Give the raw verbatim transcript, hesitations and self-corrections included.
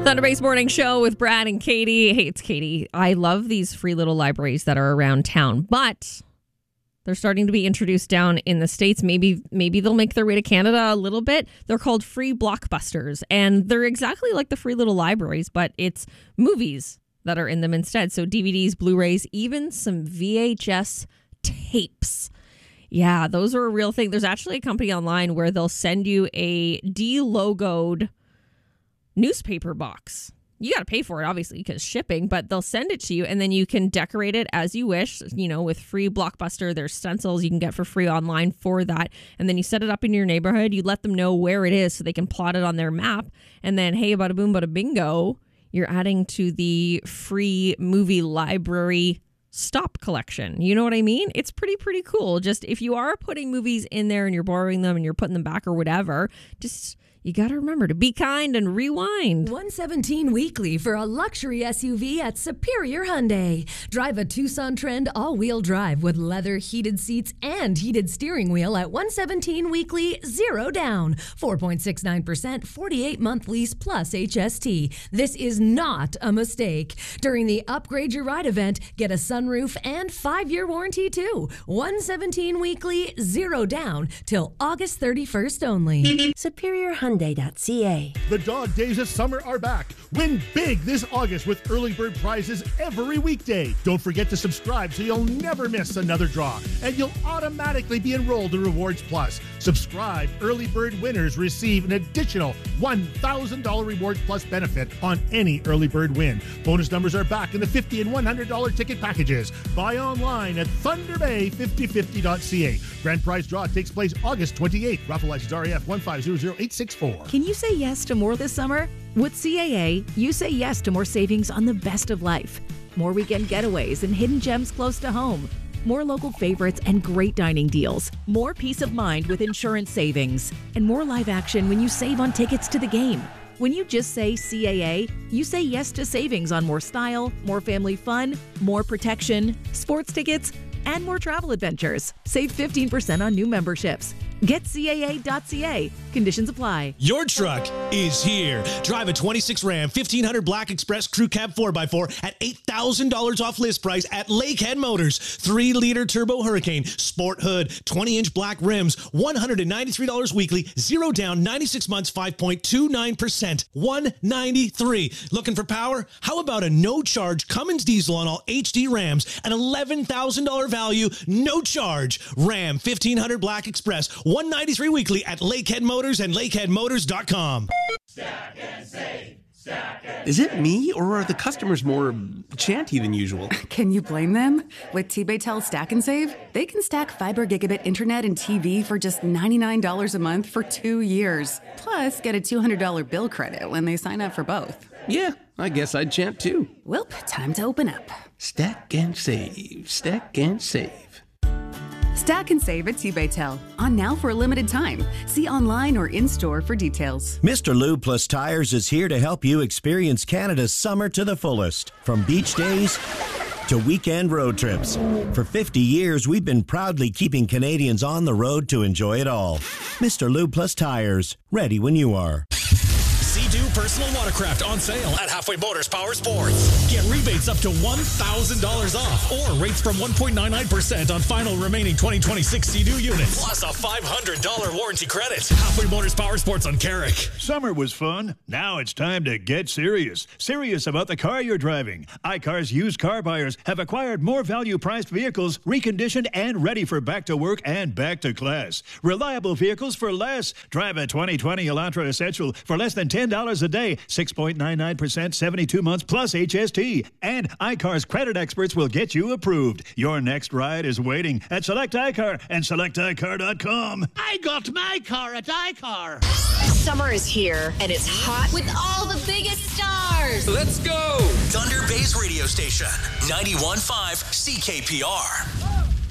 Thunder Bay's Morning Show with Brad and Katie. Hey, it's Katie. I love these free little libraries that are around town, but they're starting to be introduced down in the States. Maybe maybe they'll make their way to Canada a little bit. They're called free blockbusters, and they're exactly like the free little libraries, but it's movies that are in them instead. So D V Ds, Blu-rays, even some V H S tapes. Yeah, those are a real thing. There's actually a company online where they'll send you a de-logoed newspaper box. You got to pay for it, obviously, because shipping, but they'll send it to you, and then you can decorate it as you wish, you know, with free Blockbuster. There's stencils you can get for free online for that, and then you set it up in your neighborhood. You let them know where it is so they can plot it on their map, and then, hey, bada boom, bada bingo, you're adding to the free movie library stop collection. You know what I mean? It's pretty, pretty cool. Just if you are putting movies in there and you're borrowing them and you're putting them back or whatever, just... you got to remember to be kind and rewind. one seventeen weekly for a luxury S U V at Superior Hyundai. Drive a Tucson Trend all-wheel drive with leather heated seats and heated steering wheel at one seventeen weekly, zero down. four point six nine percent, forty-eight month lease plus H S T. This is not a mistake. During the Upgrade Your Ride event, get a sunroof and five-year warranty too. one seventeen weekly, zero down till August thirty-first only. Superior Hyundai. The dog days of summer are back. Win big this August with early bird prizes every weekday. Don't forget to subscribe so you'll never miss another draw, and you'll automatically be enrolled in Rewards Plus. Subscribe early bird winners receive an additional one thousand dollars Rewards Plus benefit on any early bird win. Bonus numbers are back in the fifty dollars and one hundred dollars ticket packages. Buy online at thunder bay fifty fifty dot c a. Grand prize draw takes place August twenty-eighth. Raffle license R A F one five zero zero eight six four. Can you say yes to more this summer? With C A A, you say yes to more savings on the best of life. More weekend getaways and hidden gems close to home. More local favorites and great dining deals. More peace of mind with insurance savings. And more live action when you save on tickets to the game. When you just say C A A, you say yes to savings on more style, more family fun, more protection, sports tickets, and more travel adventures. Save fifteen percent on new memberships. Get C A A dot C A. Conditions apply. Your truck is here. Drive a twenty-six Ram fifteen hundred Black Express Crew Cab four by four at eight thousand dollars off list price at Lakehead Motors. three liter Turbo Hurricane, Sport Hood, twenty inch black rims, one hundred ninety-three dollars weekly, zero down, ninety-six months, five point two nine percent, one hundred ninety-three dollars. Looking for power? How about a no-charge Cummins diesel on all H D Rams? An eleven thousand dollars value, no charge. Ram fifteen hundred Black Express, one hundred ninety-three dollars weekly at Lakehead Motors and lakehead motors dot com. Stack and save. Stack and Is it me, or are the customers more chanty than usual? Can you blame them? With T-Baytel Stack and Save, they can stack fiber gigabit internet and T V for just ninety-nine dollars a month for two years. Plus, get a two hundred dollars bill credit when they sign up for both. Yeah, I guess I'd chant too. Welp, time to open up. Stack and save. Stack and save. Stack and save at T-Baytel. On now for a limited time. See online or in-store for details. Mister Lube Plus Tires is here to help you experience Canada's summer to the fullest. From beach days to weekend road trips. For fifty years, we've been proudly keeping Canadians on the road to enjoy it all. Mister Lube Plus Tires, ready when you are. Sea-Doo Personal Watercraft on sale at Halfway Motors Power Sports. Get rebates up to one thousand dollars off or rates from one point nine nine percent on final remaining twenty twenty-six Sea-Doo units. Plus a five hundred dollars warranty credit. Halfway Motors Power Sports on Carrick. Summer was fun. Now it's time to get serious. Serious about the car you're driving. iCar's used car buyers have acquired more value-priced vehicles, reconditioned and ready for back to work and back to class. Reliable vehicles for less. Drive a twenty twenty Elantra Essential for less than ten dollars a day, six point nine nine percent, seventy-two months plus H S T. And iCar's credit experts will get you approved. Your next ride is waiting at Select iCar and select i car dot com. I got my car at iCar. Summer is here, and it's hot with all the biggest stars. Let's go! Thunder Bay's radio station, ninety-one point five C K P R.